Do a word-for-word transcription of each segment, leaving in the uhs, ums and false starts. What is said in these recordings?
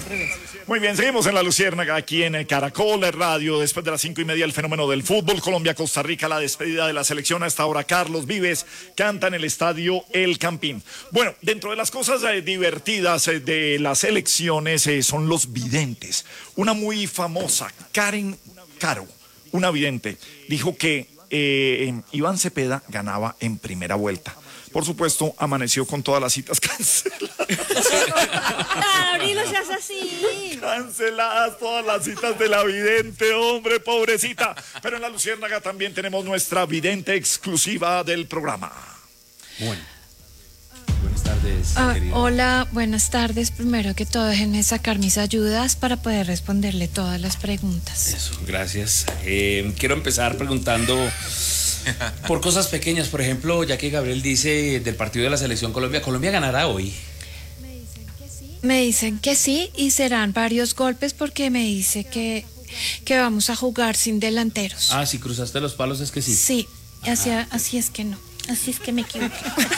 revés. Muy bien, seguimos en La Luciérnaga, aquí en Caracol Radio. Después de las cinco y media, el fenómeno del fútbol. Colombia-Costa Rica, la despedida de la selección. A esta hora, Carlos Vives canta en el estadio El Campín. Bueno, dentro de las cosas eh, divertidas eh, de las elecciones eh, son los videntes. Una muy famosa, Karen Caro, una vidente, dijo que eh, Iván Cepeda ganaba en primera vuelta. Por supuesto, amaneció con todas las citas canceladas. Abrí, no seas así. Canceladas todas las citas de la vidente, hombre, pobrecita. Pero en La Luciérnaga también tenemos nuestra vidente exclusiva del programa. Bueno. Buenas tardes, Ah, querido. hola, buenas tardes. Primero que todo, déjenme sacar mis ayudas para poder responderle todas las preguntas. Eso, gracias. Eh, quiero empezar preguntando por cosas pequeñas. Por ejemplo, ya que Gabriel dice del partido de la Selección Colombia, ¿Colombia ganará hoy? Me dicen que sí y serán varios golpes porque me dice que, que vamos a jugar sin delanteros. Ah, si cruzaste los palos es que sí. Sí, así, así es que no. Así es que me equivoqué.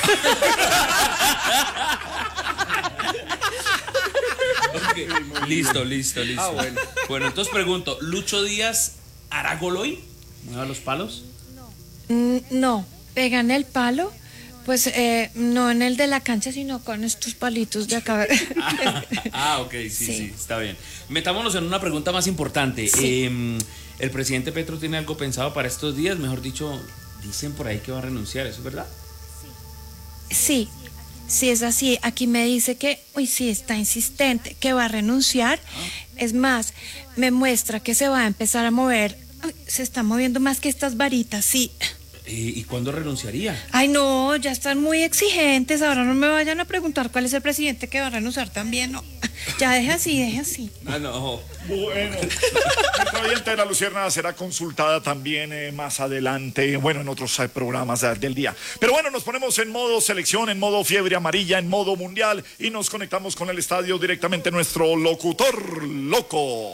Okay. Listo, listo, listo. Ah, bueno. Bueno, entonces pregunto, ¿Lucho Díaz hará gol hoy? ¿Mueva los palos? Mm, no, pegan el palo, pues eh, no en el de la cancha, sino con estos palitos de acá. ah, ah, ok, sí, sí, sí, está bien. Metámonos en una pregunta más importante. Sí. Eh, ¿El presidente Petro tiene algo pensado para estos días? Mejor dicho, dicen por ahí que va a renunciar, ¿eso es verdad? Sí, sí es así. Aquí me dice que, uy, sí, está insistente, que va a renunciar. Es más, me muestra que se va a empezar a mover. Ay, se está moviendo más que estas varitas, sí. ¿Y, y cuándo renunciaría? Ay, no, ya están muy exigentes. Ahora no me vayan a preguntar cuál es el presidente que va a renunciar también, no. Ya deje así, deje así. Ah, no. Bueno, nuestra vidente de La Luciérnaga será consultada también eh, más adelante, bueno, en otros eh, programas eh, del día. Pero bueno, nos ponemos en modo selección, en modo fiebre amarilla, en modo mundial y nos conectamos con el estadio directamente nuestro locutor loco.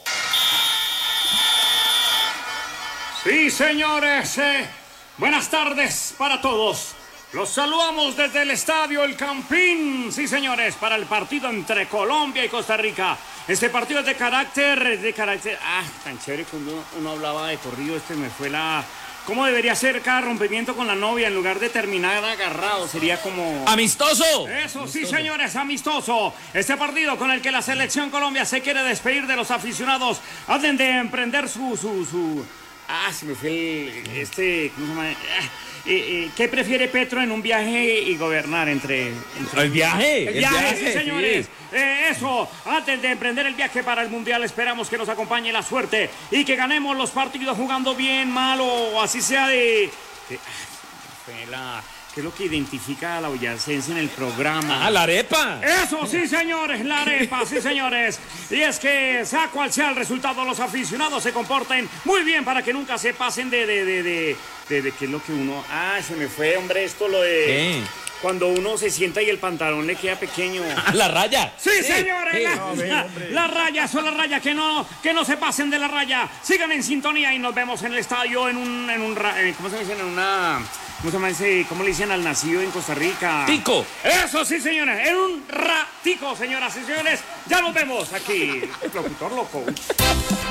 Sí, señores, eh, buenas tardes para todos. Los saludamos desde el estadio El Campín, sí, señores, para el partido entre Colombia y Costa Rica. Este partido es de carácter, de carácter, ah, tan chévere cuando uno, uno hablaba de corrido, este me fue la... ¿Cómo debería ser cada rompimiento con la novia en lugar de terminar agarrado? Sería como... ¡Amistoso! Eso, amistoso. Sí, señores, amistoso. Este partido con el que la selección Colombia se quiere despedir de los aficionados. Hablen de emprender su... su, su... Ah, se me fue el... Este... ¿Cómo se llama? Ah, eh, eh, ¿Qué prefiere Petro en un viaje y gobernar entre... entre... ¿El viaje? El viaje, el viaje sí, señores. Sí. Eh, eso, antes de emprender el viaje para el Mundial, esperamos que nos acompañe la suerte y que ganemos los partidos jugando bien, mal o así sea de... de... Ah, fue la... ¿Qué es lo que identifica a la boyacense en el programa? ¡Ah, la arepa! Eso, sí, señores, la arepa, sí, señores. Y es que, sea cual sea el resultado, los aficionados se comporten muy bien para que nunca se pasen de... de, de, de, de, de ¿qué es lo que uno...? Ah, se me fue, hombre, esto lo de... ¿Qué? Cuando uno se sienta y el pantalón le queda pequeño. ¡Ah, la raya! Sí, sí, señores, sí. La, No, ven, la, la raya, son las rayas, que no, que no se pasen de la raya. Sigan en sintonía y nos vemos en el estadio en un... En un ¿Cómo se dice? En una... ¿Cómo se llama ese? ¿Cómo le dicen al nacido en Costa Rica? ¡Tico! Eso sí, señores, en un ratico, señoras y señores. Ya nos vemos aquí, locutor loco.